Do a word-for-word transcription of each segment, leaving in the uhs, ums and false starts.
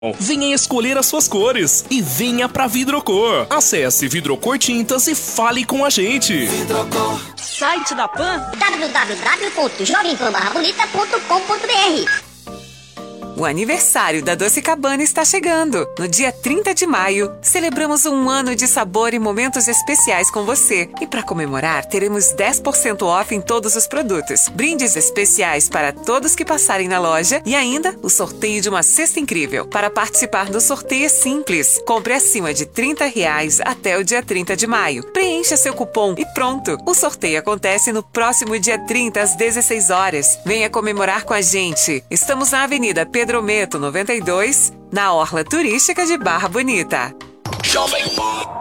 Venha escolher as suas cores e venha pra Vidrocor. Acesse Vidrocor Tintas e fale com a gente. Vidrocor. Site da Pan w w w ponto jovem pan barra bonita ponto com ponto b r. O aniversário da Doce Cabana está chegando. No dia trinta de maio, celebramos um ano de sabor e momentos especiais com você. E para comemorar, teremos dez por cento off em todos os produtos, brindes especiais para todos que passarem na loja e ainda o sorteio de uma cesta incrível. Para participar do sorteio é simples. Compre acima de trinta reais até o dia trinta de maio. Preencha seu cupom e pronto. O sorteio acontece no próximo dia trinta às dezesseis horas. Venha comemorar com a gente. Estamos na Avenida Pedro Meto noventa e dois, na Orla Turística de Barra Bonita. Jovem Pan.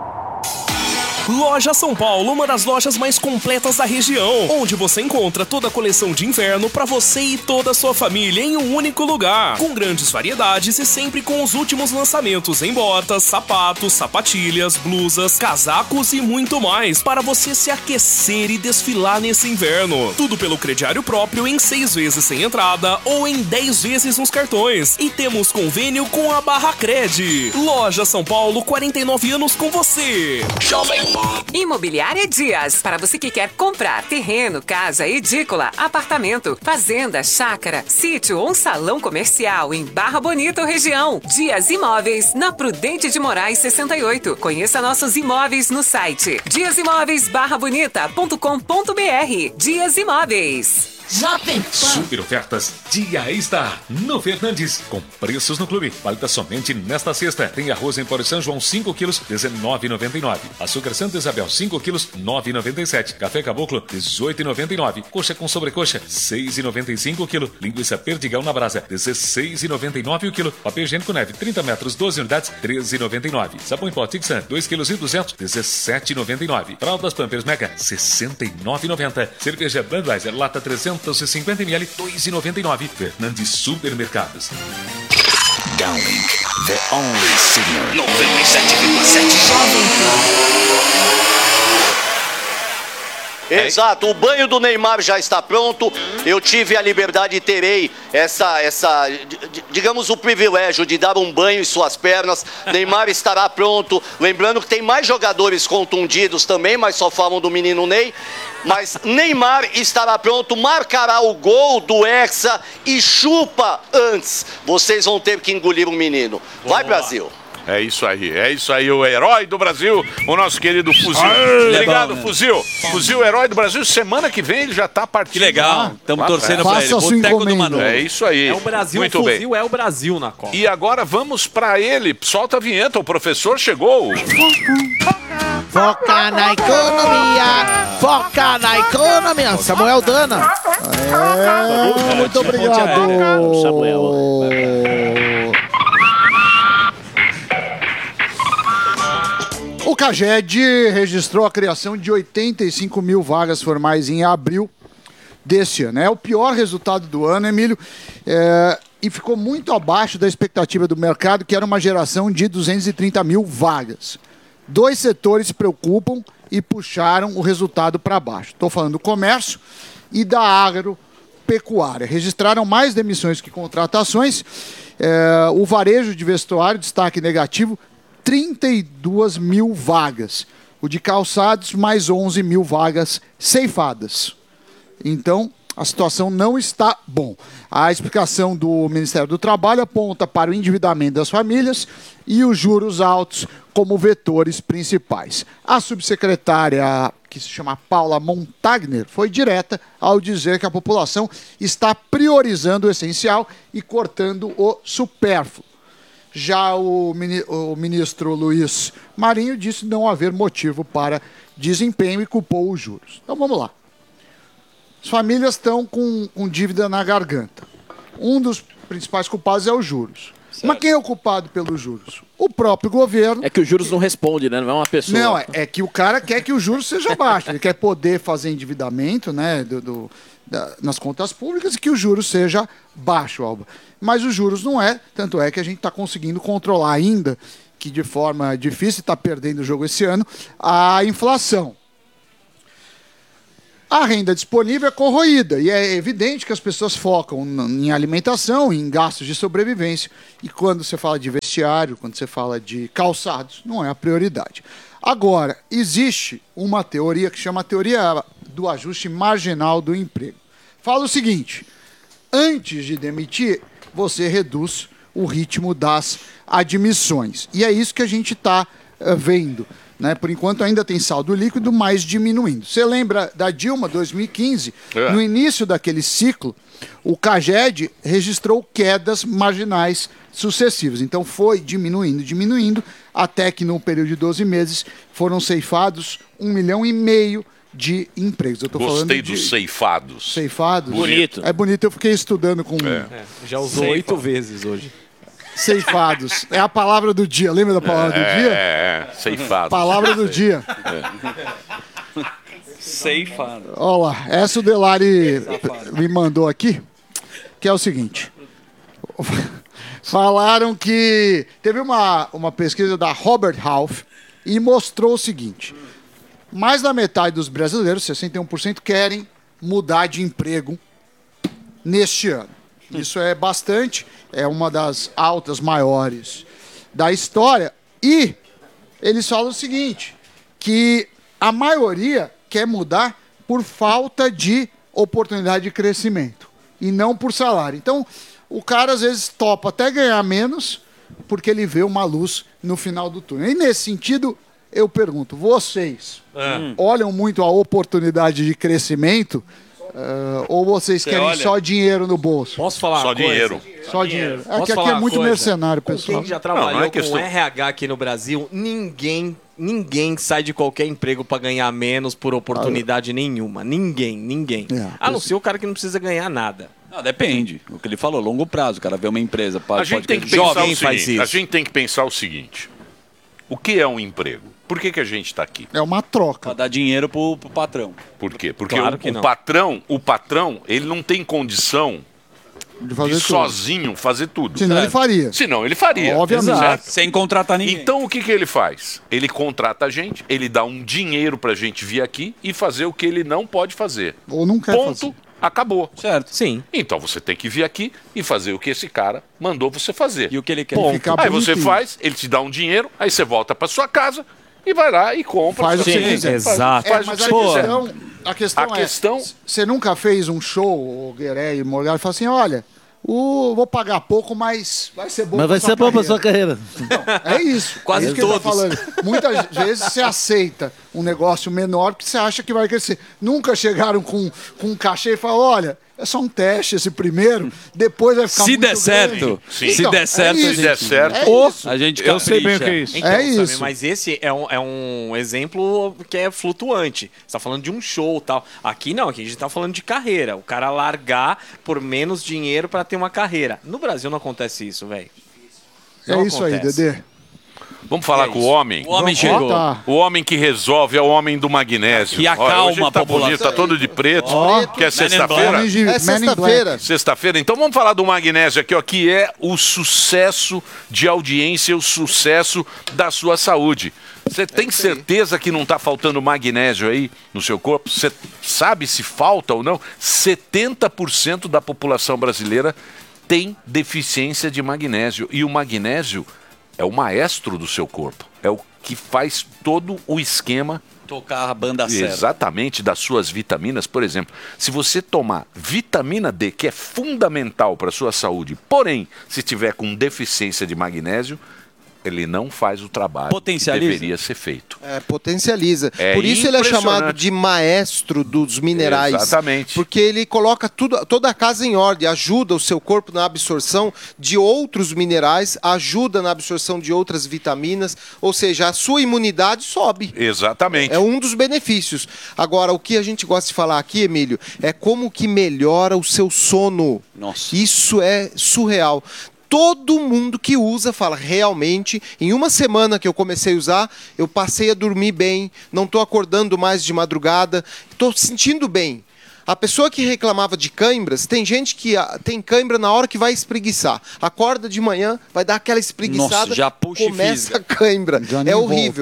Loja São Paulo, uma das lojas mais completas da região, onde você encontra toda a coleção de inverno para você e toda a sua família em um único lugar, com grandes variedades e sempre com os últimos lançamentos em botas, sapatos, sapatilhas, blusas, casacos e muito mais, para você se aquecer e desfilar nesse inverno. Tudo pelo crediário próprio em seis vezes sem entrada ou em dez vezes nos cartões. E temos convênio com a Barra Cred. Loja São Paulo, quarenta e nove anos com você. Jovem Pan. Imobiliária Dias, para você que quer comprar terreno, casa, edícula, apartamento, fazenda, chácara, sítio ou um salão comercial em Barra Bonita ou região. Dias Imóveis, na Prudente de Moraes sessenta e oito. Conheça nossos imóveis no site dias imóveis barra bonita ponto com ponto b r. Dias Imóveis. Jovem Pan. Super ofertas Dia Star no Fernandes, com preços no clube, válida somente nesta sexta. Tem arroz em pó São João cinco quilos, dezenove reais e noventa e nove centavos. Açúcar Santa Isabel cinco quilos, nove reais e noventa e sete centavos. Café Caboclo, dezoito reais e noventa e nove centavos. Coxa com sobrecoxa, seis reais e noventa e cinco centavos o quilo. Linguiça Perdigão na brasa, dezesseis reais e noventa e nove centavos o quilo. Papel higiênico neve, trinta metros, doze unidades, treze reais e noventa e nove centavos. Sabão em pó Tixan, dois quilos e duzentos, dezessete reais e noventa e nove centavos. Fraldas Pampers Mega, sessenta e nove reais e noventa centavos. Cerveja Budweiser, lata trezentos e cinquenta mililitros, dois reais e noventa e nove centavos. Fernandes Supermercados. Downlink, the only signal. noventa e sete vírgula sete Jovem Pan. Exato, o banho do Neymar já está pronto. Eu tive a liberdade e terei essa, essa, digamos, o privilégio de dar um banho em suas pernas. Neymar estará pronto. Lembrando que tem mais jogadores contundidos também, mas só falam do menino Ney. Mas Neymar estará pronto, marcará o gol do Hexa e chupa antes. Vocês vão ter que engolir o menino. Vai, Brasil! É isso aí, é isso aí, o herói do Brasil, o nosso querido Fuzil. Aê, Obrigado, é bom, Fuzil. né? Fuzil, herói do Brasil, semana que vem ele já tá partindo. Que legal, estamos torcendo pra ele. Boteco do Manu. É isso aí. É o Brasil, muito o Fuzil bem. é o Brasil na Copa. E agora vamos pra ele, solta a vinheta, o professor chegou. Foca na economia, foca na economia. Samuel Dana. É, muito obrigado, Samuel. O CAGED registrou a criação de oitenta e cinco mil vagas formais em abril deste ano. É o pior resultado do ano, Emílio, é, e ficou muito abaixo da expectativa do mercado, que era uma geração de duzentas e trinta mil vagas. Dois setores se preocupam e puxaram o resultado para baixo. Estou falando do comércio e da agropecuária. Registraram mais demissões que contratações. É, o varejo de vestuário, destaque negativo, trinta e duas mil vagas. O de calçados, mais onze mil vagas ceifadas. Então, a situação não está bom. A explicação do Ministério do Trabalho aponta para o endividamento das famílias e os juros altos como vetores principais. A subsecretária, que se chama Paula Montagner, foi direta ao dizer que a população está priorizando o essencial e cortando o supérfluo. Já o, mini, o ministro Luiz Marinho disse não haver motivo para desempenho e culpou os juros. Então vamos lá. As famílias estão com, com dívida na garganta. Um dos principais culpados é os juros. Certo. Mas quem é o culpado pelos juros? O próprio governo. É que os juros não respondem, né? Não é uma pessoa. Não, é, é que o cara quer que o juros seja baixo. Ele quer poder fazer endividamento, né, do, do, da, nas contas públicas e que o juros seja baixo, Alba. Mas os juros não é, tanto é que a gente está conseguindo controlar ainda, que de forma difícil está perdendo o jogo esse ano, a inflação. A renda disponível é corroída e é evidente que as pessoas focam em alimentação, em gastos de sobrevivência. E quando você fala de vestiário, quando você fala de calçados, não é a prioridade. Agora, existe uma teoria que chama a teoria do ajuste marginal do emprego. Fala o seguinte: antes de demitir, você reduz o ritmo das admissões. E é isso que a gente está uh, vendo. Né? Por enquanto ainda tem saldo líquido, mas diminuindo. Você lembra da Dilma, dois mil e quinze? É. No início daquele ciclo, o CAGED registrou quedas marginais sucessivas. Então foi diminuindo, diminuindo, até que no período de doze meses foram ceifados um milhão e meio de empregos. Eu tô Gostei falando dos de... ceifados. Ceifados? Bonito. É bonito, eu fiquei estudando com... É. É, já usou oito vezes hoje. Ceifados. É a palavra do dia. Lembra da palavra é, do dia? É, é, ceifados. Palavra do dia. É. Ceifado. Olha lá, essa o Delari me mandou aqui, que é o seguinte. Falaram que teve uma, uma pesquisa da Robert Half e mostrou o seguinte: mais da metade dos brasileiros, sessenta e um por cento, querem mudar de emprego neste ano. Isso é bastante, é uma das altas maiores da história. E eles falam o seguinte, que a maioria quer mudar por falta de oportunidade de crescimento e não por salário. Então, o cara às vezes topa até ganhar menos porque ele vê uma luz no final do túnel. E nesse sentido, eu pergunto, vocês é. olham muito a oportunidade de crescimento uh, ou vocês Você querem olha... só dinheiro no bolso? Posso falar Só uma coisa? dinheiro. Só dinheiro. É que aqui é muito mercenário, pessoal. Quem já trabalhou não, não é com questão... R H aqui no Brasil, ninguém... Ninguém sai de qualquer emprego para ganhar menos por oportunidade ah, nenhuma. Ninguém, ninguém. É, a não ser o cara que não precisa ganhar nada. Não, depende. O que ele falou, longo prazo. O cara vê uma empresa... Pode, a gente pode tem que pensar o seguinte, a gente tem que pensar o seguinte. O que é um emprego? Por que, que a gente está aqui? É uma troca. Para dar dinheiro pro, pro patrão. Por quê? Porque claro o, o patrão, o patrão, ele não tem condição... De, fazer de sozinho fazer tudo. Senão certo. ele faria. Senão ele faria. Obviamente. Certo? Sem contratar ninguém. Então o que, que ele faz? Ele contrata a gente, ele dá um dinheiro pra gente vir aqui e fazer o que ele não pode fazer. Ou não quer Ponto, fazer. Acabou. Certo. Sim. Então você tem que vir aqui e fazer o que esse cara mandou você fazer. E o que ele quer. Ponto. Aí você faz, ele te dá um dinheiro, aí você volta pra sua casa e vai lá e compra. Faz o que você quiser. Exato. Faz, faz é, mas a questão, a questão, a questão é, você nunca fez um show, o Gueré e o Morgado, e fala assim, olha... Uh, vou pagar pouco, mas vai ser bom Mas vai ser bom para sua carreira. Não, é isso. Quase é isso todos. Que tá falando. Muitas vezes você aceita um negócio menor porque você acha que vai crescer. Nunca chegaram com, com um cachê e falaram, olha, é só um teste esse primeiro, depois vai ficar se muito der grande. certo, Sim. se então, der certo, é a gente, se der certo, é isso. a gente eu sei bem o que é isso. Então, é sabe, isso. mas esse é um, é um exemplo que é flutuante. Você tá falando de um show e tal. Aqui não, aqui a gente tá falando de carreira. O cara largar por menos dinheiro para ter uma carreira. No Brasil não acontece isso, velho. É isso acontece. aí, Dedê. Vamos falar É com o homem? O homem Vamos chegou. voltar. O homem que resolve é o homem do magnésio. Que acalma Olha, hoje ele tá a população. bonito, tá todo de preto. Ó. Que é sexta-feira? Homem de- É Man in sexta-feira. Black. Sexta-feira, então vamos falar do magnésio aqui, ó, que é o sucesso de audiência, o sucesso da sua saúde. Você tem certeza que não está faltando magnésio aí no seu corpo? Você sabe se falta ou não? setenta por cento da população brasileira tem deficiência de magnésio. E o magnésio é o maestro do seu corpo. É o que faz todo o esquema tocar a banda certa. exatamente das suas vitaminas. Por exemplo, se você tomar vitamina D, que é fundamental para a sua saúde, porém, se tiver com deficiência de magnésio, ele não faz o trabalho Potencializa. que deveria ser feito. É, potencializa. É Por isso ele é chamado impressionante. de maestro dos minerais. Exatamente. Porque ele coloca tudo, toda a casa em ordem, ajuda o seu corpo na absorção de outros minerais, ajuda na absorção de outras vitaminas, ou seja, a sua imunidade sobe. Exatamente. É um dos benefícios. Agora, o que a gente gosta de falar aqui, Emílio, é como que melhora o seu sono. Nossa. Isso é surreal. Todo mundo que usa fala, realmente, em uma semana que eu comecei a usar, eu passei a dormir bem, não estou acordando mais de madrugada, estou sentindo bem. A pessoa que reclamava de cãibras, tem gente que ah, tem cãibra na hora que vai espreguiçar. Acorda de manhã, vai dar aquela espreguiçada, Nossa, já puxa e começa fisga. a cãibra. Já nem É horrível.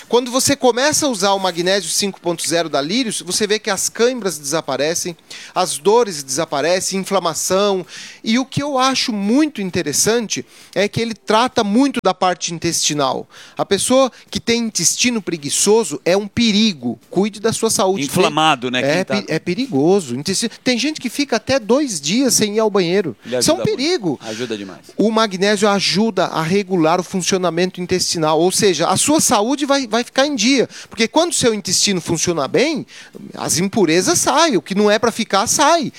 Quando você começa a usar o magnésio cinco ponto zero da Lírios, você vê que as câimbras desaparecem, as dores desaparecem, inflamação. E o que eu acho muito interessante é que ele trata muito da parte intestinal. A pessoa que tem intestino preguiçoso é um perigo. Cuide da sua saúde. Inflamado, né? É, Tá... é perigoso. Intestino... Tem gente que fica até dois dias sem ir ao banheiro. Isso é um perigo. Muito. Ajuda demais. O magnésio ajuda a regular o funcionamento intestinal. Ou seja, a sua saúde vai, vai ficar em dia. Porque quando o seu intestino funciona bem, as impurezas saem. O que não é para ficar, sai.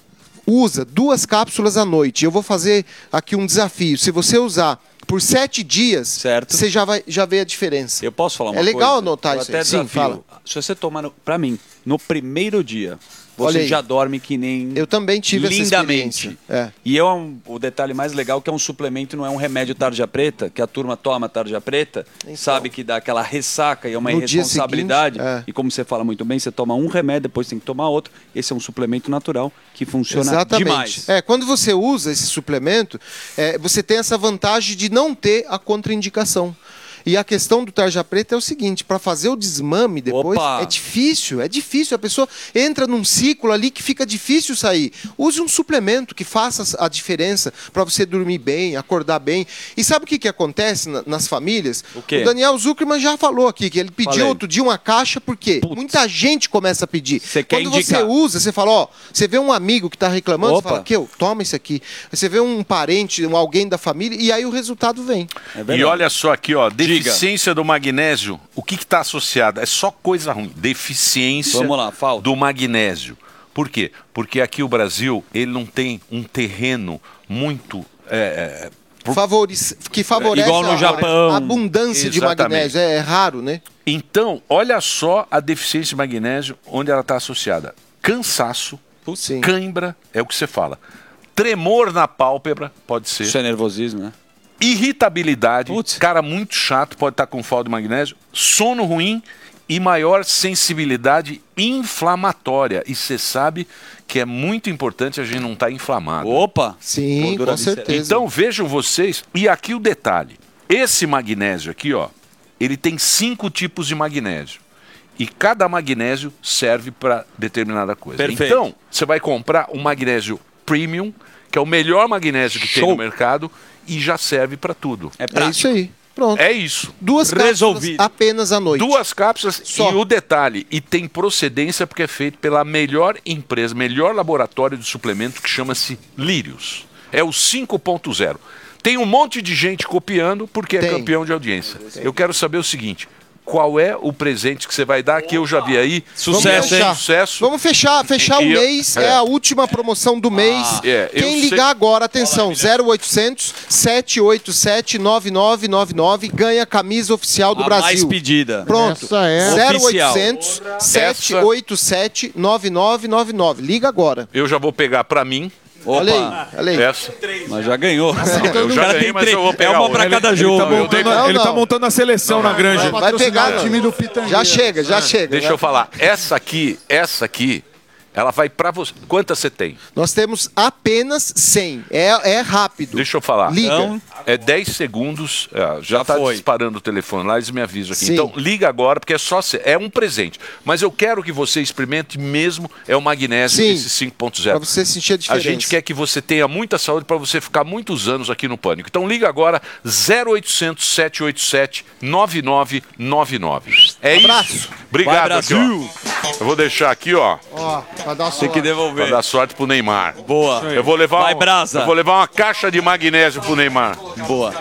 Usa duas cápsulas à noite. Eu vou fazer aqui um desafio. Se você usar por sete dias, certo, você já, vai, já vê a diferença. Eu posso falar uma coisa? É legal coisa? anotar Eu isso até aí. Sim, desafio. fala. Se você tomar, no, pra mim, no primeiro dia, Olha você aí. já dorme que nem... Eu também tive essa lindamente. experiência. É. E é um, o detalhe mais legal que é um suplemento, não é um remédio tarja preta, que a turma toma tarja preta, Então, sabe que dá aquela ressaca e é uma no dia irresponsabilidade. seguinte, é. E como você fala muito bem, você toma um remédio, depois tem que tomar outro. Esse é um suplemento natural que funciona Exatamente. demais. É, quando você usa esse suplemento, é, você tem essa vantagem de não ter a contraindicação. E a questão do tarja preta é o seguinte, para fazer o desmame depois, Opa. é difícil, é difícil. A pessoa entra num ciclo ali que fica difícil sair. Use um suplemento que faça a diferença para você dormir bem, acordar bem. E sabe o que, que acontece na, nas famílias? O quê? O Daniel Zuckerman já falou aqui, que ele pediu Falei. outro dia uma caixa, porque muita gente começa a pedir. Você quer Quando você indicar. usa, você fala, ó, você vê um amigo que está reclamando, Opa. você fala, que eu toma isso aqui. Você vê um parente, um alguém da família, e aí o resultado vem. É E olha só aqui, ó, deficiência do magnésio, o que está associado? É só coisa ruim. Deficiência Vamos lá, falta. do magnésio. Por quê? Porque aqui o Brasil, ele não tem um terreno muito... É, é, por- Favorice- que favorece Igual no a- Japão. a abundância de Exatamente. magnésio. É, é raro, né? Então, olha só a deficiência de magnésio, onde ela está associada. Cansaço, Sim. cãibra, é o que você fala. Tremor na pálpebra, pode ser. Isso é nervosismo, né? Irritabilidade, cara muito chato, pode estar com falta de magnésio. Sono ruim e maior sensibilidade inflamatória. E você sabe que é muito importante a gente não estar inflamado. Opa! Sim, Gordura com certeza. Então vejam vocês, e aqui o detalhe. Esse magnésio aqui, ó, ele tem cinco tipos de magnésio. E cada magnésio serve para determinada coisa. Perfeito. Então, você vai comprar um magnésio premium, que é o melhor magnésio que tem Show. no mercado, e já serve para tudo. É É prático. isso aí. Pronto. É isso. Duas cápsulas Resolvido. apenas à noite. Duas cápsulas Só. e o detalhe, e tem procedência porque é feito pela melhor empresa, melhor laboratório de suplemento que chama-se Lírios. É o cinco ponto zero. Tem um monte de gente copiando porque é Tem. campeão de audiência. Eu quero saber o seguinte, qual é o presente que você vai dar, que eu já vi aí. Sucesso, Vamos fechar. hein? Sucesso. Vamos fechar, fechar E- o e eu- mês, é. é. a última promoção do mês. É, eu Quem sei- ligar agora, atenção, zero oitocentos, sete oito sete, nove nove nove nove, ganha a camisa oficial do A Brasil. mais pedida. Pronto. Essa é zero oficial. oitocentos, sete oito sete, nove nove nove nove. Liga agora. Eu já vou pegar pra mim Opa! Olha aí, olha aí. essa. Mas já ganhou. eu O já cara ganhei, tem mas três. eu vou pegar É uma outra. pra cada Ele jogo. tá montando, Não, ele tá não. montando a seleção na granja. Vai pegar o time do Pitangueira. Já chega, já chega. Deixa né? eu falar. Essa aqui, essa aqui, ela vai pra você. Quantas você tem? Nós temos apenas cem. É, é rápido. Deixa eu falar. Liga. Então, É dez segundos, é, já Já está foi. disparando o telefone lá, eles me avisam aqui. Sim. Então, liga agora, porque é só ser, é um presente. Mas eu quero que você experimente mesmo, é o magnésio, Sim. esse cinco ponto zero. Pra você sentir a A diferença. gente quer que você tenha muita saúde para você ficar muitos anos aqui no Pânico. Então liga agora, zero oitocentos, sete oito sete, nove nove nove nove. É Abraço. isso. Obrigado, Vai, aqui, ó. Brasil. Eu vou deixar aqui, ó, Ó, pra dar Tem sorte. que para devolver. dar sorte pro Neymar. Boa. Eu vou levar Vai, um- Brasa. Eu vou levar uma caixa de magnésio pro Neymar. Boa.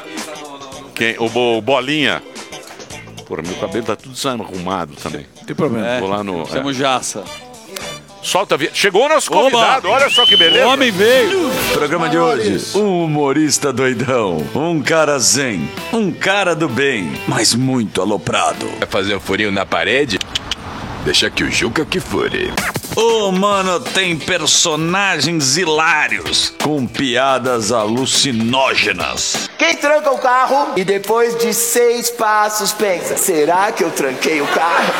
Quem, o, Bo- o Bolinha. Porra, meu cabelo tá tudo desarrumado também. Não tem problema. É, Vou lá no. Chama o Jaça. Solta a vinheta. Chegou o nosso convidado, olha só que beleza. O homem veio. Programa de hoje, um humorista doidão, um cara zen, um cara do bem, mas muito aloprado. Vai fazer um furinho na parede? Deixa que o Juca que fure. O mano tem personagens hilários, com piadas alucinógenas. Quem tranca o carro e depois de seis passos pensa, será que eu tranquei o carro?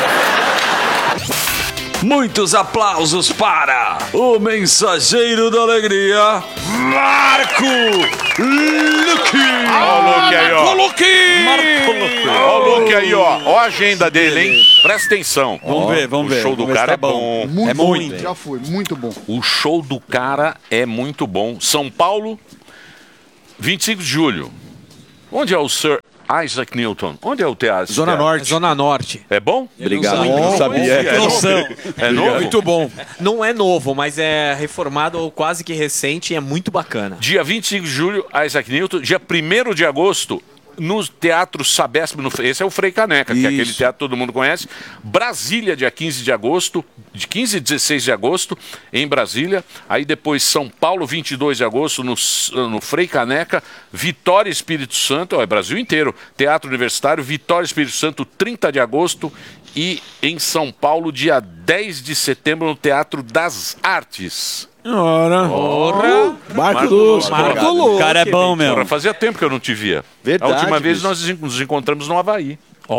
Muitos aplausos para o mensageiro da alegria, Marco Luque. Olha o Luque aí, ó. Marco Luque. Olha o Luque Luke aí, ó. Ó a agenda dele, hein? Presta atenção. Vamos Ó, ver, vamos ver. O show do Vamos ver cara se é tá bom. Muito É bom, muito. já foi, muito bom. O show do cara é muito bom. São Paulo, vinte e cinco de julho. Onde é o Sir Isaac Newton? Onde é o teatro? Zona Norte. Zona Norte. É bom? Obrigado, Não, não sabia. É novo? Noção. É novo? Muito bom. Não é novo, mas é reformado ou quase que recente e é muito bacana. Dia vinte e cinco de julho, Isaac Newton. Dia primeiro de agosto, no Teatro Sabesp. No, esse é o Frei Caneca, que é aquele teatro que todo mundo conhece. Brasília, dia quinze de agosto. De quinze e dezesseis de agosto, em Brasília. Aí depois São Paulo, vinte e dois de agosto, no, no Frei Caneca. Vitória, Espírito Santo, ó, é Brasil inteiro. Teatro Universitário, Vitória, Espírito Santo, trinta de agosto. E em São Paulo, dia dez de setembro, no Teatro das Artes. Ora. Ora. Marco Lúcio. Marco Lúcio. O cara é bom mesmo. Porra, fazia tempo que eu não te via. Verdade, A última vez bicho. nós nos encontramos no Havaí.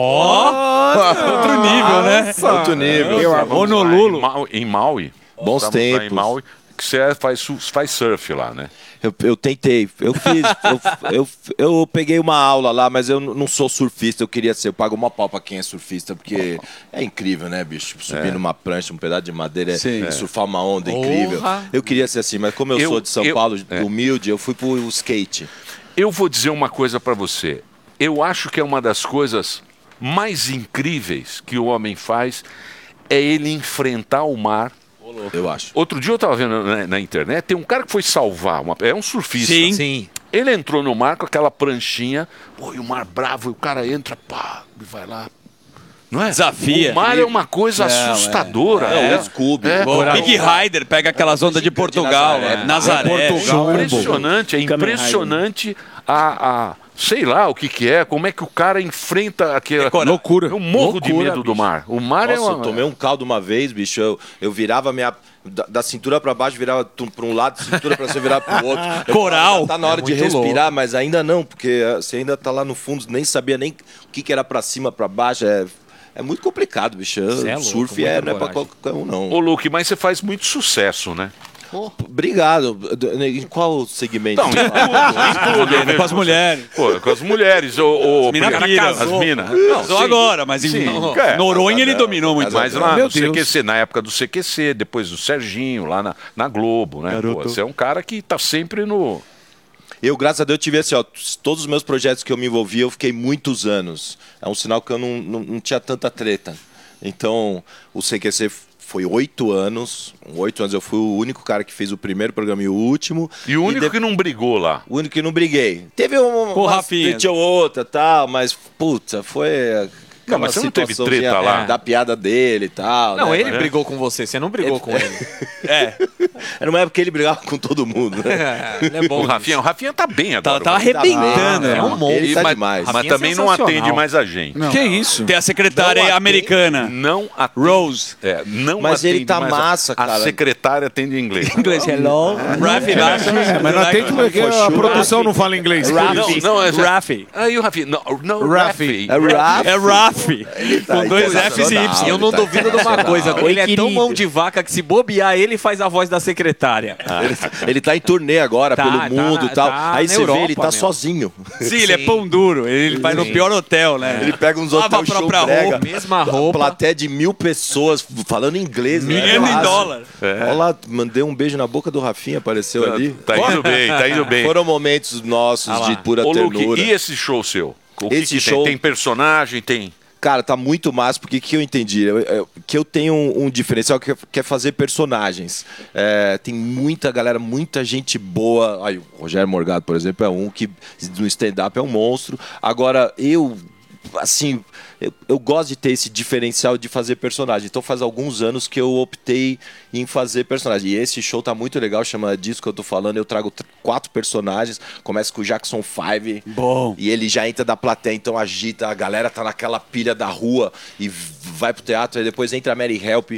Ó! Outro nível, né? Nossa. Outro nível. Eu, Honolulu. Em Maui. Em Maui. Bons Estávamos lá tempos. Em Maui, que você faz, su- faz surf lá, né? Eu, eu tentei, eu fiz, eu, eu, eu peguei uma aula lá, mas eu n- não sou surfista, eu queria ser, eu pago uma pau pra quem é surfista, porque é incrível, né, bicho? Subir É. numa prancha, um pedaço de madeira Sim. e É. surfar uma onda Porra. incrível. Eu queria ser assim, mas como eu, Eu- sou de São eu- Paulo, é. humilde, eu fui pro skate. Eu vou dizer uma coisa pra você. Eu acho que é uma das coisas mais incríveis que o homem faz é ele enfrentar o mar. Eu acho. Outro dia eu tava vendo na, na internet, tem um cara que foi salvar, uma, é um surfista. Sim. Sim. Ele entrou no mar com aquela pranchinha, pô, e o mar bravo, e o cara entra, pá, e vai lá. Não é? Desafia. O mar é uma coisa Não, é. assustadora. É, É, o Scooby. É, O Big Rider pega aquelas ondas de Portugal, Nazaré. Nazaré. É Portugal é bom. impressionante, é Kamen impressionante a, a- sei lá o que que é, como é que o cara enfrenta aquela Loucura. Eu morro de Loucura, medo do mar. O mar Nossa, é uma... eu tomei um caldo uma vez, bicho. Eu, eu virava minha. Da, da cintura pra baixo, virava tum- pra um lado, cintura pra você virar pro outro. Eu Coral. falava, já tá na hora É de muito respirar, louco. mas ainda não, porque eh, você ainda tá lá no fundo, nem sabia nem o que, que era pra cima, pra baixo. É, é muito complicado, bicho. Cê é louco, Surf muita é, não é pra coragem. qualquer um, não. Ô, Luke, mas você faz muito sucesso, né? Obrigado. Em qual segmento? Não, em tudo, em tudo. eu vejo Com as você. mulheres. Pô, com as mulheres. Ou, As mina piram. As minas. Casou agora, mas em Noronha ele dominou muito. Mas lá Meu no C Q Deus. C, na época do C Q C, depois do Serginho, lá na, na Globo, né? Pô, você é um cara que tá sempre no... Eu, graças a Deus, tive assim, ó, todos os meus projetos que eu me envolvi, eu fiquei muitos anos. É um sinal que eu não, não, não tinha tanta treta. Então, o C Q C foi oito anos. Oito anos eu fui o único cara que fez o primeiro programa e o último. E o único que não brigou lá? O único que não briguei. Teve um, Com o uma Rafinha. treta ou outra, tal, mas, puta, foi... Não, mas aquela você não teve situaçãozinha, treta lá? é, Da piada dele e tal. Não, né? ele Mas- brigou com você, você não brigou com ele. É. Era uma época que ele brigava com todo mundo, né? Ele é bom. O Rafinha, o Rafinha tá bem agora. Tá, tá o Rafinha arrebentando. bem. É um monstro. Ele Tá mas, demais. Mas Rafinha é também não sensacional. atende mais a gente. Que isso? Tem a secretária Não atende- americana. Não atende. Rose. É, não Mas ele atende tá mais a- massa, A cara. secretária atende em inglês. Inglês, hello. Rafi, É, mas não atende porque a produção não fala inglês. Não, não, é Rafi. Aí o Rafinha. Não, não Rafi. Rafi. É Rafi. É Rafi. Com dois Fs e Y. E eu não tá duvido de uma sensacional. coisa, Oi, ele é tão querido. mão de vaca que se bobear, ele faz a voz da secretária. Ele, ele tá em turnê agora Tá, pelo tá mundo e na- tal. tá Aí na você Europa, vê, ele tá meu. sozinho. Sim, ele é pão duro. Ele vai no Sim. pior hotel, né? Ele pega uns Lava hotéis a show própria brega, roupa. Mesma roupa. plateia de mil pessoas falando inglês. né? Ganhando em Quase. dólar. É. Olha lá, mandei um beijo na boca do Rafinha, apareceu Tá- ali. tá indo bem, tá indo bem. Foram momentos nossos Ah lá. de pura Ô, Luke, ternura. e esse show seu? O que Esse que show- tem? Tem personagem, tem... Cara, tá muito massa, porque que eu entendi? Eu- eu- que eu tenho um, um diferencial que é, que é fazer personagens. É, tem muita galera, muita gente boa. Aí, o Rogério Morgado, por exemplo, é um que no stand-up é um monstro. Agora, eu, assim, eu, eu gosto de ter esse diferencial de fazer personagem. Então faz alguns anos que eu optei em fazer personagem. E esse show tá muito legal, chama Disso Que Eu Tô Falando. Eu trago tr- quatro personagens. Começa com o Jackson Five. Bom. E ele já entra da plateia, então agita, a galera tá naquela pilha da rua e vai pro teatro, aí depois entra a Mary Help,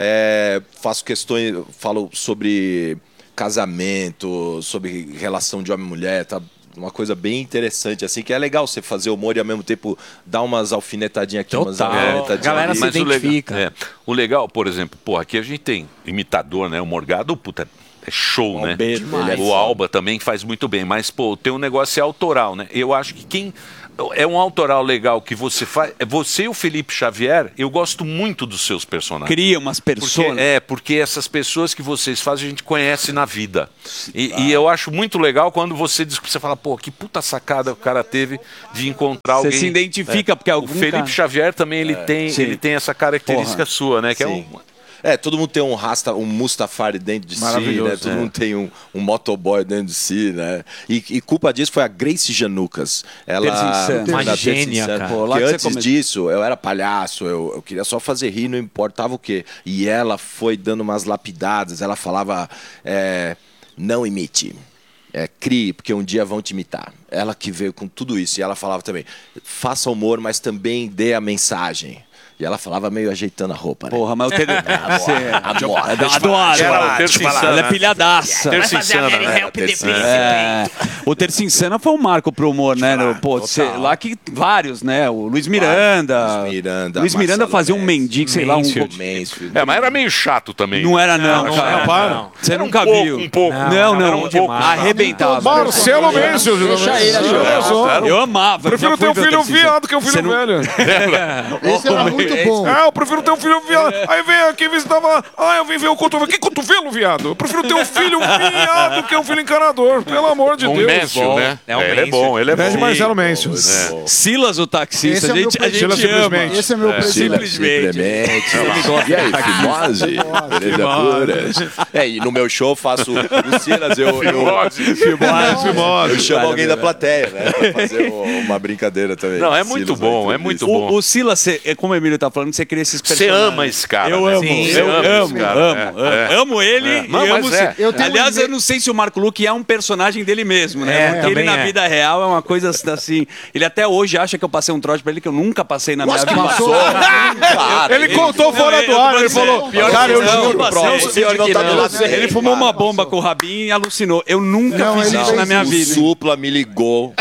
é, faço questões, falo sobre casamento, sobre relação de homem e mulher, tá? Uma coisa bem interessante, assim, que é legal você fazer humor e ao mesmo tempo dar umas alfinetadinhas aqui, umas Total. alfinetadinhas Galera ali. se Mas o identifica. legal, é, o legal, por exemplo, pô, aqui a gente tem imitador, né? O Morgado, puta, é show, né? Albedo, ele é O foda. Alba também faz muito bem, mas, pô, tem um negócio é autoral, né? Eu acho que quem é um autoral legal que você faz. Você e o Felipe Xavier, eu gosto muito dos seus personagens. Cria umas personas. Porque, é, porque essas pessoas que vocês fazem, a gente conhece na vida. E, e eu acho muito legal quando você diz, você fala, pô, que puta sacada o cara teve de encontrar Você alguém. se identifica, é. porque algum O Felipe cara- Xavier também, ele, É. tem, Sim. ele tem essa característica Porra. sua, né? Que Sim. é um... É, todo mundo tem um rasta, um Mustafari dentro de si, Maravilhoso, né? Todo é. mundo tem um, um motoboy dentro de si, né? E, e culpa disso foi a Grace Janucas. Ela Terça Insana. da Uma Terça gênia, Insana. cara. Porque Pô, lá que você antes come- disso, eu era palhaço, eu, eu queria só fazer rir, não importava o quê. E ela foi dando umas lapidadas, ela falava, é, não imite. É, crie, porque um dia vão te imitar. Ela que veio com tudo isso. E ela falava também, faça humor, mas também dê a mensagem. E ela falava meio ajeitando a roupa, né? Porra, mas eu tenho... Você... Adoro. Adoro. Era o Terça Insana. Ela é pilhadaça. Terça Insana, né? Terça Insana. É. O Terça Insana foi um marco pro humor, né? No, pô, cê- lá que vários, né? O Luiz Miranda. Luiz Miranda. Luiz Miranda Marcelo fazia um mendigo, sei lá, um... Mansfield. Mansfield. É, mas era meio chato também. Não era não, não, cara. não, não. Você Era um nunca pouco, viu. um pouco. Não, Não, não. era um pouco. Arrebentava. Marcelo Mansfield. Deixa ele, Eu, Eu amava. prefiro já ter fui um ver o filho Terça Insana. viado que um filho Você não- velho. Esse era muito bom. Ah, eu prefiro ter um filho viado. Aí vem aqui visitar lá. Ah, eu vim ver o cotovelo. Que cotovelo, viado? Eu prefiro ter um filho viado que um filho encanador. Pelo amor de Um Deus. Mansfield, né? É um É, ele é Mansfield. bom, ele é Grande bom. Marcelo Mansfield. É. Silas, o taxista. Esse é A meu gente, a gente Silas ama. simplesmente. Esse é meu É, presidente. Simplesmente. Simplesmente. Ele gosta E aí, de taxista. fimose? Beleza pura. É, e no meu show eu faço o Silas, eu, eu, Fimose. Fimose. eu chamo alguém da plateia, né? Pra fazer um- uma brincadeira também. Não, é muito Silas, bom, uma é muito entrevista. bom. O, o Silas, cê- é como o Emílio tá falando, você cria esses Você personagens. ama esse cara. Eu né? amo, Sim, eu você ama amo, esse cara. amo, É, amo, é. amo ele É. e Não, amo mas esse- é. Eu tenho Aliás, um eu não sei se o Marco Luque é um personagem dele mesmo, né? É, Porque ele também na é. vida real é uma coisa assim... Ele até hoje acha que eu passei um trote pra ele que eu nunca passei na minha Nossa, vida. passou. Cara, Ele contou fora do ar, ele falou. Cara, eu não, juro, não, passei, não, eu- pior que eu- não. ele fumou uma bomba com o Rabinho e alucinou. Eu nunca Não, fiz ele isso na fez minha O vida. Supla me ligou.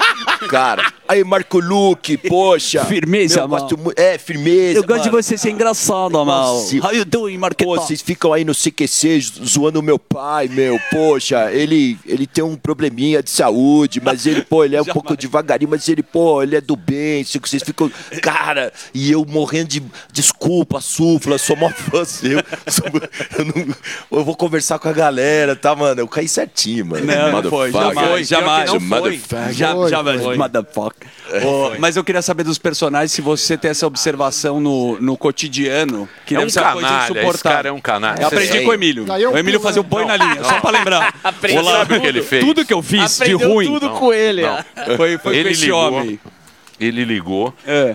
Cara, aí Marco Luque, poxa. Firmeza, eu gosto mano. mu- É, firmeza. Eu gosto de mano. você ser engraçado, mal. Nossa, How you doing, Pô, Marquetão? vocês ficam aí no C Q C zoando o meu pai, meu. Poxa, ele, ele tem um probleminha de saúde, mas ele, pô, ele é um pouco devagarinho, mas ele, pô, ele é do bem. Vocês ficam. Cara, e eu morrendo de desculpa, Supla, sou mó fã seu. Sou- Eu, não- eu vou conversar com a galera, tá, mano? Eu caí certinho, mano. Não, não foi, Motherfucker. jamais, jamais. You motherfucker. Já, Foi, já, foi. motherfucker. Ô, mas eu queria saber dos personagens se você tem essa observação no, no cotidiano, que É deve um ser uma coisa canalha, esse insuportável. cara é um canalha. Eu aprendi Você- com o Emílio. Daí eu O Emílio pulo, fazia o né? boi na linha, só pra lembrar. Você Olá, sabe o que ele fez? tudo que eu fiz de Aprendeu ruim tudo Não, com ele. não. ó. foi, foi Ele com esse ligou. homem. Ele ligou É.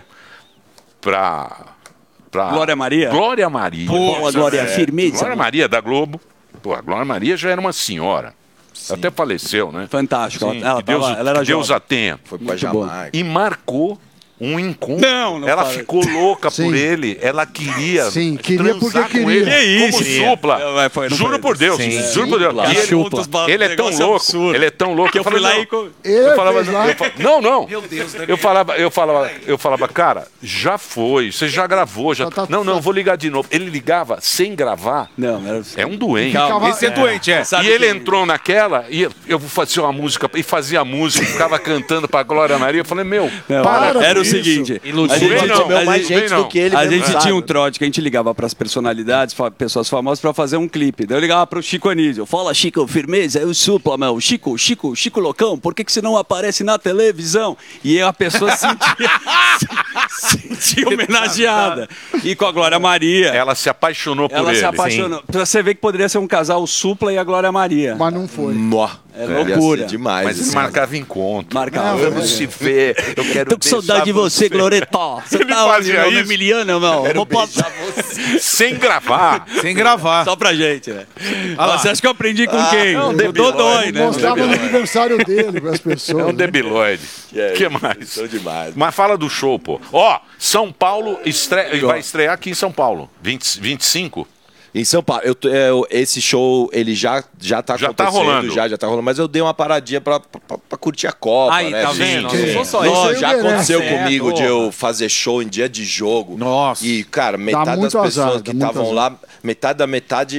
pra, pra... Glória Maria? Glória Maria. Pô, Nossa, Glória, é. firmeza. Glória Maria da Globo. Pô, a Glória Maria já era uma senhora. Até faleceu, né? Fantástico. Sim, Ela, ela, que Deus, tava, ela era que Deus jovem. a tenha. Foi pra Muito bom. Jamaica. E marcou um encontro. Não, não Ela fala. ficou louca Sim. por ele. Ela queria Sim, queria transar porque com queria. ele Que isso? como supla. Não, mas foi- não Juro foi- por Deus. Sim. Juro por Deus. Supla. E ele, Chupa. ele é tão Negócio louco. absurdo. Ele é tão louco. Que eu fui falei, lá não. e... co- Ele Eu falava, fez lá. eu fa- não, não. Eu falava, eu falava, eu falava, cara, já foi, você já gravou, já. Já tá- não, não, vou ligar de novo. Ele ligava sem gravar. Não, era... É um doente. Calma, Esse é doente, é. Sabe E ele que- entrou naquela e eu vou fazer uma música e fazia a música, ficava cantando pra Glória Maria. Eu falei, meu, Não, Para era com o isso. seguinte, Iludido. a gente, Vem não, comeu a mais gente- gente vem não. do que ele. A mesmo gente sabe. tinha um trote que a gente ligava pras personalidades, fa- pessoas famosas, pra fazer um clipe. Daí eu ligava pro Chico Anísio. Fala, Chico, firmeza, eu supla, meu. Chico, Chico, Chico Loucão, por que, que você não aparece na televisão? E aí a pessoa sentia, se sentia homenageada. E com a Glória Maria. ela se apaixonou por Ela ele. se apaixonou. Pra você ver que poderia ser um casal, o Supla e a Glória Maria. Mas não foi. Nó. É Ia loucura. ser demais. Mas ele esse marcava encontro. Marcava. Vamos se ver. Eu quero Tô com saudade de beijar você, Gloretó. Você Ele tá onde, fazia meu? isso. Emiliano, meu? Quero Vou passar Sem gravar. Sem gravar. só pra gente, né? Ah lá. Você acha que eu aprendi com Ah, quem? é um o debilóide. Dodói, né? Mostrava no aniversário dele para as pessoas. É um né? debilóide. O É, que mais? são demais. Mas fala do show, pô. Ó, São Paulo estre... vai estrear aqui em São Paulo. vinte, vinte e cinco? Em São Paulo, eu, tô- é, eu- esse show, ele já, já tá Já tá acontecendo, rolando. Já, já tá rolando, mas eu dei uma paradinha pra, pra, pra curtir a Copa, Aí, né? tá Sim, vendo? sim. Não sou só Não, isso. já Esse aí aconteceu merece. comigo É, de porra. eu fazer show em dia de jogo. Nossa. E, cara, metade das muito pessoas azar, que dá muito estavam lá, metade da metade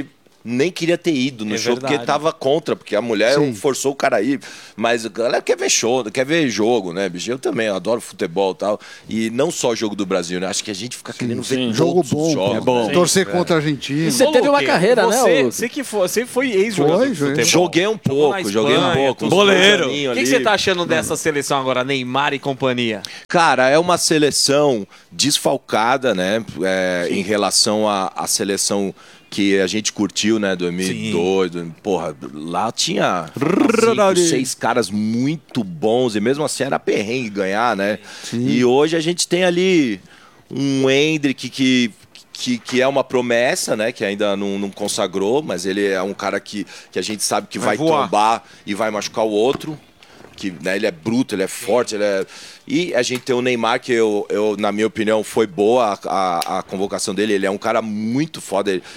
nem queria ter ido no É show, verdade. porque tava contra, porque a mulher Sim. forçou o cara a ir. Mas a galera quer ver show, quer ver jogo, né, bicho? Eu também, eu adoro futebol e tal. E não só jogo do Brasil, né? Acho que a gente fica querendo ver Jogo todos os bom, jogos. é bom. né? Torcer É. contra a Argentina. E você teve uma carreira, né, você, ô- Você que foi, você foi ex-jogador Foi, de joguei. futebol. Joguei um pouco, na joguei um Espanha, pouco. tudo. uns Goleiro. dois aninhos O que, que ali. você tá achando dessa seleção agora, Neymar e companhia? Cara, é uma seleção desfalcada, né? É, em relação à, à seleção que a gente curtiu, né? dois mil e dois. Porra, lá tinha cinco, seis caras muito bons e mesmo assim era perrengue ganhar, né? E hoje a gente tem ali um Endrick que... Que, que é uma promessa, né? Que ainda não, não consagrou, mas ele é um cara que, que a gente sabe que vai, Vai voar. trombar e vai machucar o outro. Que, né, ele é bruto, ele é forte, ele é... E a gente tem o Neymar, que eu, eu na minha opinião, foi boa a, a, a convocação dele. Ele é um cara muito foda. Ele,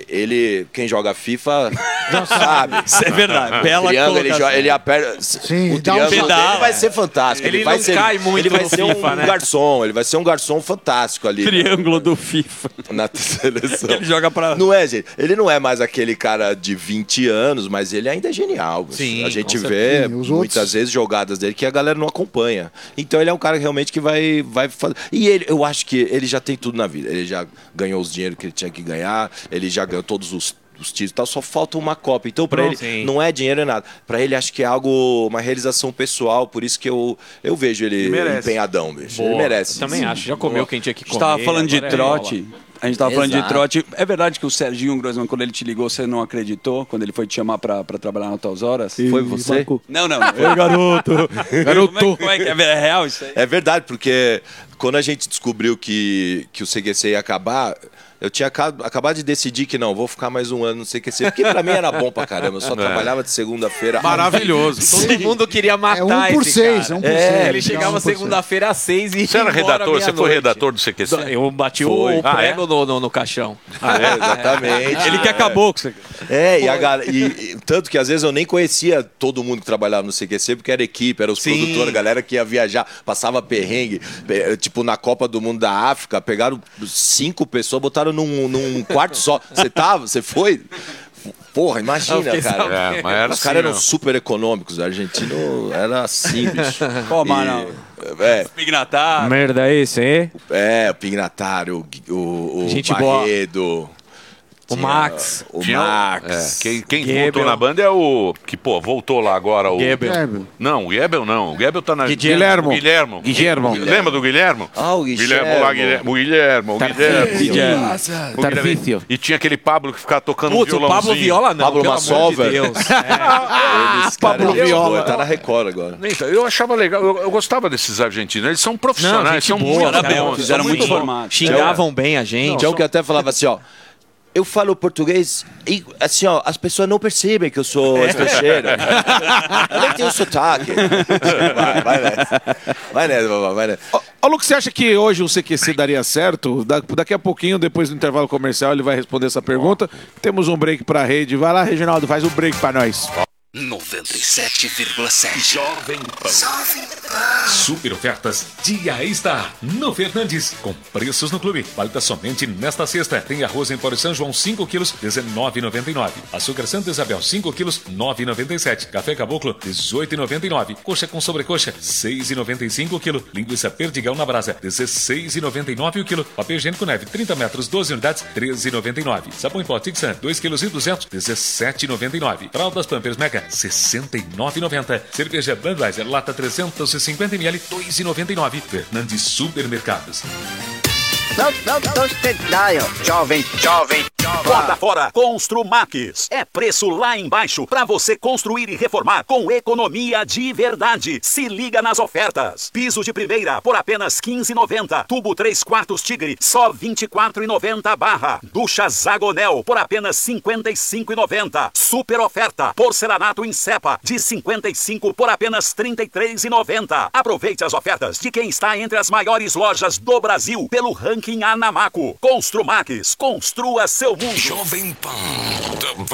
ele quem joga FIFA, sabe. Isso é verdade. Bela o triângulo, ele, colocação. joga, ele aperta... Sim, o dá um triângulo pedal, dele vai ser fantástico. Ele vai não ser, cai muito Ele vai no ser FIFA, um né? garçom, ele vai ser um garçom fantástico ali. Triângulo do FIFA. Na seleção. Ele joga pra... Não é, gente. Ele não é mais aquele cara de vinte anos, mas ele ainda é genial. Sim, a gente com vê certeza. Os muitas outros- vezes jogadas dele que a galera não acompanha. Então ele é um cara realmente que vai, vai fazer. E ele, eu acho que ele já tem tudo na vida. Ele já ganhou os dinheiros que ele tinha que ganhar, ele já ganhou todos os os títulos e tal, só falta uma Copa. Então, pra Pronto, ele, sim. não é dinheiro, é nada. Pra ele, acho que é algo, uma realização pessoal, por isso que eu, eu vejo ele, Ele merece. empenhadão, bicho. Boa. Ele merece. Eu também acho. Já comeu quem tinha que A comer. gente tava falando de agora é trote. A gente tava falando de Exato. trote. É verdade que o Serginho Grossman, quando ele te ligou, você não acreditou? Quando ele foi te chamar pra, pra trabalhar nas tuas horas? Foi você? Não, não. Foi garoto. Garoto. Como é, como é que é? É real isso aí? É verdade, porque quando a gente descobriu que, que o C Q C ia acabar, eu tinha aca- acabado de decidir que não, vou ficar mais um ano no C Q C, porque pra mim era bom pra caramba. Eu só trabalhava de segunda-feira. a- Maravilhoso. Todo mundo queria matar É um por esse seis, cara. é um por É, seis. Ele chegava um por seis. segunda-feira às seis e Você era ia embora redator? Você foi meia-noite. redator do C Q C? Eu bati Foi. o Ah, prego no, no, no caixão. Ah, é, exatamente. Ele que acabou com você. É, e, a galera, e, e tanto que às vezes eu nem conhecia todo mundo que trabalhava no C Q C, porque era equipe, era os Sim. produtores, a galera que ia viajar, passava perrengue. Pe- Tipo, na Copa do Mundo da África, pegaram cinco pessoas, botaram num, num quarto só. Você tava? Você foi? Porra, Eu imagina, fiquei cara. sabendo. É, mas era Os assim, caras eram mesmo. super econômicos, o argentino era assim, bicho. Pô, mano. E, é, Pignatar. Merda é esse, hein? é, o Pignatário, o, o, o Gente boa. Barredo. O tinha Max. O Tinha- Max. É, quem quem Gebel. voltou na banda é o. Que, pô, voltou lá agora o. Gebel. Gebel. Não, o Gebel não. O Gebel tá na. Guilhermo. O Guilhermo. Guilhermo. Lembra do Guilhermo? Ah, o Guilhermo lá, Guilhermo. O Guilhermo. O Guilhermo. Guilhermo. O Guilhermo. E tinha aquele Pablo que ficava tocando Putz, o violãozinho. Pablo Viola não, Pablo pelo amor de Massolver. Deus. Eles, cara, Pablo gente Viola. boa, tá na Record agora. Então, eu achava legal, eu, eu gostava desses argentinos. Eles são profissionais, Não, gente são boa, muito cara, bons. fizeram são muito bons. formato. Xingavam bem a gente. Tinha um que até falava assim, ó. Eu falo português e, assim, ó, as pessoas não percebem que eu sou estrangeiro. Eu nem tenho sotaque. Vai, vai nessa. Vai nessa, babá, vai nessa. Ô, ô, Lucas, você acha que hoje o C Q C daria certo? Da- daqui a pouquinho, depois do intervalo comercial, ele vai responder essa pergunta. Temos um break pra rede. Vai lá, Reginaldo, faz um break pra nós. noventa e sete vírgula sete Jovem Pan. Super ofertas Dia Star no Fernandes, com preços no clube. Válida somente nesta sexta. Tem arroz em pó São João cinco quilos, dezenove e noventa e nove. Açúcar Santa Isabel cinco quilos, nove e noventa e sete. Café Caboclo, dezoito e noventa e nove. Coxa com sobrecoxa, seis e noventa e cinco o quilo. Linguiça Perdigão na brasa, dezesseis e noventa e nove o quilo. Papel higiênico neve, trinta metros, doze unidades, treze e noventa e nove. Sabão em pó Tixan, dois quilos e duzentos, dezessete e noventa e nove. Fraldas Pampers Mega, sessenta e nove e noventa. Cerveja Budweiser, lata trezentos e cinquenta mililitros, dois e noventa e nove. Fernandes Supermercados. Não, não, não dial. Jovem, jovem, Bota fora Construmax. É preço lá embaixo para você construir e reformar com economia de verdade. Se liga nas ofertas. Piso de primeira por apenas quinze e noventa. Tubo três quartos Tigre só vinte e quatro e noventa barra. Ducha Zagonel por apenas cinquenta e cinco e noventa. Super oferta. Porcelanato em cepa de cinquenta e cinco por apenas trinta e três e noventa. Aproveite as ofertas de quem está entre as maiores lojas do Brasil pelo ranking Anamaco. Construmax. Construa seu mundo. Jovem Pan.